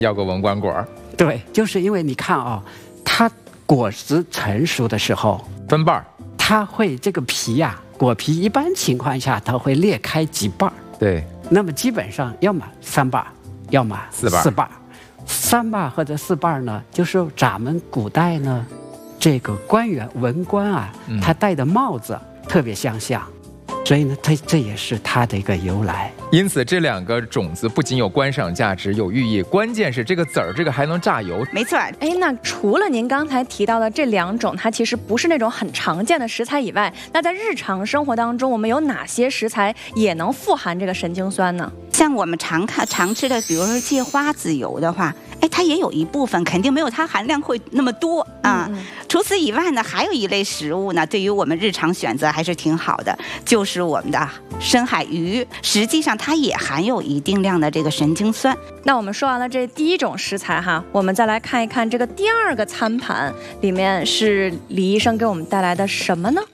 要个文官果。 对，就是因为你看啊，它果实成熟的时候分瓣， 它会这个皮呀，果皮一般情况下它会裂开几瓣。 对， 那么基本上要么3瓣，要么4瓣。3瓣或者4瓣呢，就是咱们古代呢，这个官员文官啊，他戴的帽子特别相像，所以呢，这也是它的一个由来。 因此，这2个种子不仅有观赏价值、有寓意，关键是这个籽儿，这个还能榨油。 没错。 那除了您刚才提到的这2种，它其实不是那种很常见的食材以外，那在日常生活当中，我们有哪些食材也能富含这个神经酸呢？ 像我们常吃的，比如说芥花籽油的话，它也有一部分，肯定没有它含量会那么多啊。除此以外呢，还有一类食物呢，对于我们日常选择还是挺好的，就是我们的深海鱼，实际上它也含有一定量的这个神经酸。 那我们说完了这第1种食材哈，我们再来看一看这个第2个餐盘里面是李医生给我们带来的什么呢？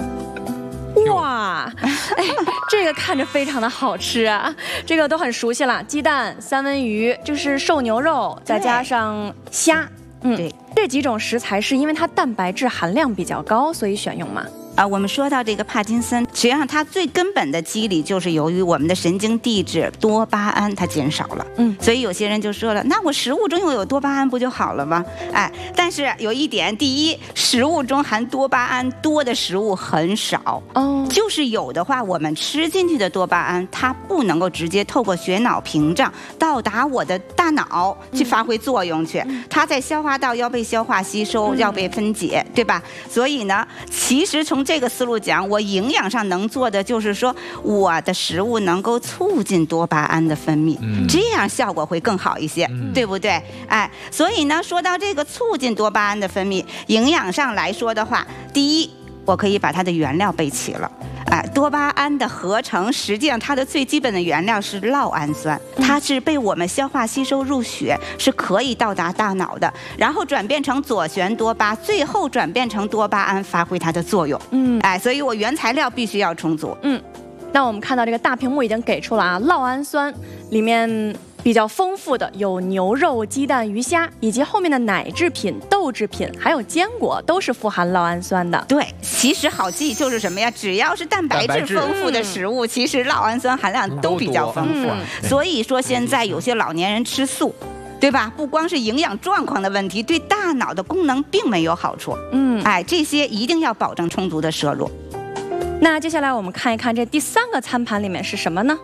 哇，这个看着非常的好吃啊，这个都很熟悉了，鸡蛋、三文鱼，就是瘦牛肉，再加上虾。 对， 这几种食材是因为它蛋白质含量比较高，所以选用吗？ 我们说到这个帕金森，实际上它最根本的机理就是由于我们的神经递质多巴胺它减少了。所以有些人就说了，那我食物中有多巴胺不就好了吗？但是有一点，第一，食物中含多巴胺多的食物很少。就是有的话，我们吃进去的多巴胺，它不能够直接透过血脑屏障到达我的大脑去发挥作用去，它在消化道要被消化吸收，要被分解，对吧？所以呢，其实从这个思路讲，我营养上能做的就是说，我的食物能够促进多巴胺的分泌，这样效果会更好一些，对不对？所以呢，说到这个促进多巴胺的分泌，营养上来说的话，第一，我可以把它的原料备齐了。多巴胺的合成，实际上它的最基本的原料是酪氨酸，它是被我们消化吸收入血，是可以到达大脑的，然后转变成左旋多巴，最后转变成多巴胺，发挥它的作用。所以我原材料必须要充足。 那我们看到这个大屏幕已经给出了啊，酪氨酸里面比较丰富的有牛肉、鸡蛋、鱼虾，以及后面的奶制品、豆制品，还有坚果，都是富含酪氨酸的。 对，其实好记就是什么呀？只要是蛋白质丰富的食物，其实酪氨酸含量都比较丰富。所以说现在有些老年人吃素，对吧？不光是营养状况的问题，对大脑的功能并没有好处。这些一定要保证充足的摄入。 那接下来我们看一看这第3个餐盘里面是什么呢？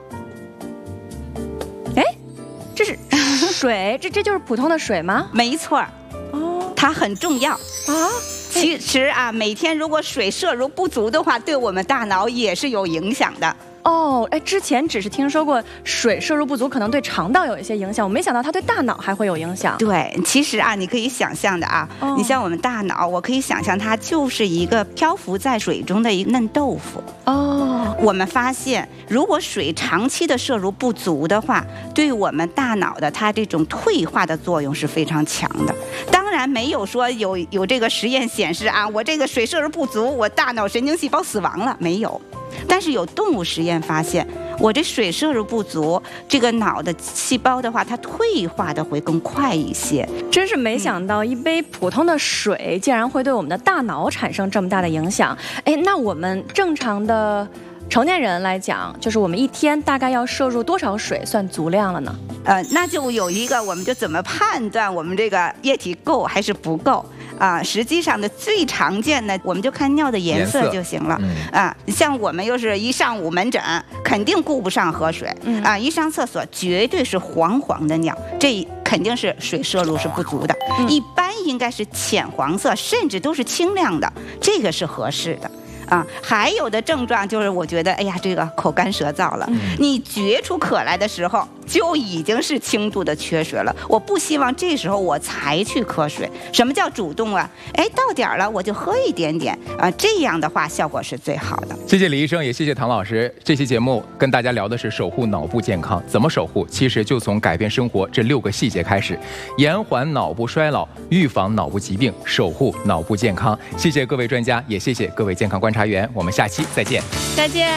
这是水，这就是普通的水吗？ 没错。它很重要啊。其实每天如果水摄入不足的话，对我们大脑也是有影响的。 之前只是听说过水摄入不足可能对肠道有一些影响，我没想到它对大脑还会有影响。 对，其实你可以想象的你像我们大脑，我可以想象它就是一个漂浮在水中的一个嫩豆腐。我们发现，如果水长期的摄入不足的话，对我们大脑的它这种退化的作用是非常强的。当然没有说有这个实验显示我这个水摄入不足，我大脑神经细胞死亡了，没有。但是有动物实验发现，我这水摄入不足，这个脑的细胞的话，它退化的会更快一些。 真是没想到，一杯普通的水竟然会对我们的大脑产生这么大的影响。那我们正常的成年人来讲，就是我们一天大概要摄入多少水算足量了呢？ 那就有一个，我们就怎么判断我们这个液体够还是不够？实际上的最常见的，我们就看尿的颜色就行了。像我们又是一上午门诊，肯定顾不上喝水。一上厕所绝对是黄黄的尿，这肯定是水摄入是不足的。一般应该是浅黄色，甚至都是清亮的，这个是合适的。还有的症状就是我觉得这个口干舌燥了，你觉出渴来的时候就已经是轻度的缺水了。我不希望这时候我才去喝水。什么叫主动到点了我就喝一点点这样的话效果是最好的。 谢谢李医生，也谢谢唐老师。这期节目跟大家聊的是守护脑部健康，怎么守护？其实就从改变生活这6个细节开始，延缓脑部衰老，预防脑部疾病，守护脑部健康。谢谢各位专家，也谢谢各位健康观察员，我们下期再见。 再见。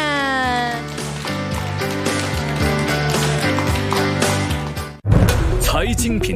财经频